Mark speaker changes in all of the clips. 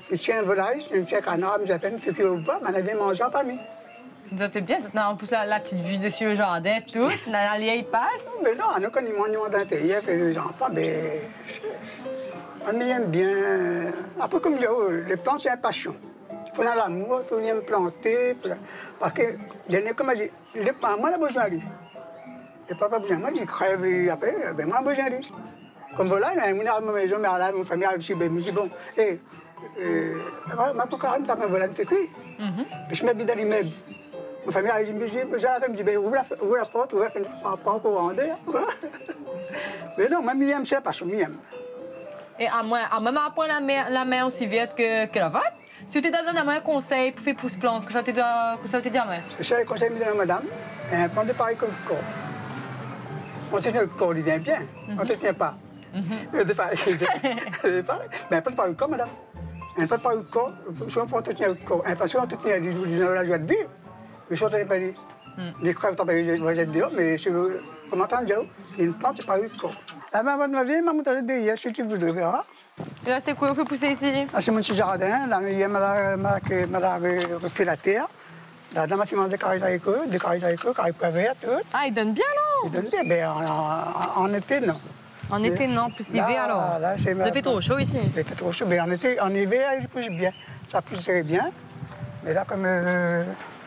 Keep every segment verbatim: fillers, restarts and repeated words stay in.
Speaker 1: Je tiens un volaille, je tiens un canard, je fais une fille au bois, on a bien mangé en famille.
Speaker 2: C'est bien, en plus la, la petite vue dessus le jardin, tout, la vieille passe.
Speaker 1: Mais non, nous, quand ils mangent dans l'intérieur, les enfants, ben, on aime bien. Après, comme je dis, oh, les plantes, c'est une passion. Il faut dans l'amour, il faut bien me planter. Faut... Parce que, comme je dis, les parents, moi, j'ai besoin de lui. Les papas, besoin. Moi, je crève après, ben, moi, j'ai besoin de lui. Comme voilà, il y a une maison, mais là, ma famille arrive ici, ben, je dis, bon, hé, ma pour carrément, t'as pas voilà, c'est cuit. Je mets bien dans l'immeuble. Ma famille arrive, me dit, me dit, ben, ouvre la, ouvre la porte, ouvre la fenêtre, pas encore rendre. Mais non, moi, je m'aime, c'est la passion, je m'aime.
Speaker 2: Et à moi, à même apprendre la main, la main aussi vite que, que la vôtre. Si tu te donnes un conseil pour faire pousse plante, que ça te dit à moi?
Speaker 1: Je sais les conseils que je donne à madame, un plan de pareil comme le corps. On se tient le corps, il vient bien. On ne te tient pas. C'est pareil. Mais un plan de pareil comme madame. Un plan de pareil corps, je ne peux pas te tenir le corps. Parce qu'on te tient la joie de vivre. Mais je ne pas dire. Les crèves, je vais être dehors, mais comment t'en dis? Il y a une plante de pareil corps. La maman de ma vie, maman de derrière, si tu veux, tu verras.
Speaker 2: Et là, c'est quoi? On fait pousser ici?
Speaker 1: Ah, c'est mon petit jardin. Là, il y a ma refait la terre. Là, dans ma fille, des carottes avec eux, des carottes avec eux, carottes vertes, tout.
Speaker 2: Ah, ils donnent bien, là?
Speaker 1: Ils donnent bien, mais en, en, en été, non.
Speaker 2: En été, non, plus l'hiver, alors?
Speaker 1: Là, c'est
Speaker 2: il fait trop chaud ici?
Speaker 1: Il fait trop chaud, mais en été, en hiver, il pousse bien. Ça pousserait bien. Mais là, comme... Euh...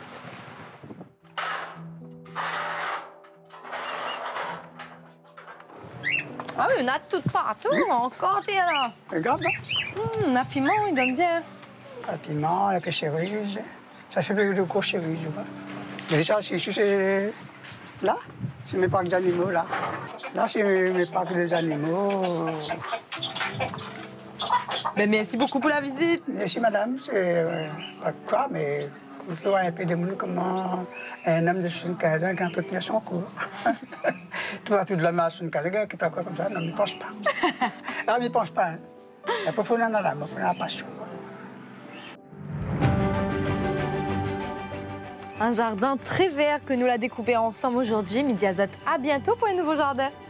Speaker 2: Ah oui, on a tout partout, oui. Encore, t'es là.
Speaker 1: Regarde, là.
Speaker 2: Hum, la piment, il donne bien.
Speaker 1: La piment, la cerise. Ça, c'est le gros cerise, je vois. Mais ça, c'est... Là, c'est mes parcs d'animaux, là. Là, c'est mes parcs des animaux.
Speaker 2: Mais merci beaucoup pour la visite.
Speaker 1: Merci, madame. C'est euh, quoi, mais il faut un peu de monde comment un homme de soixante-quinze ans qui entretient son cours. Tu vois, tout de la masse soixante-quinze ans qui fait quoi comme ça? Non, il ne pense pas. Ah, il ne pense pas. Hein. Il faut faire dans l'âme, il faut faire la passion.
Speaker 2: Un jardin très vert que nous l'a découvert ensemble aujourd'hui. Midi Azat, à bientôt pour un nouveau jardin.